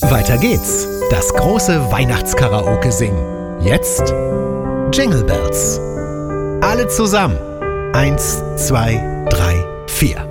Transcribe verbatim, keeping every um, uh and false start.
Weiter geht's. Das große Weihnachtskaraoke singen. Jetzt Jingle Bells. Alle zusammen. Eins, zwei, drei, vier.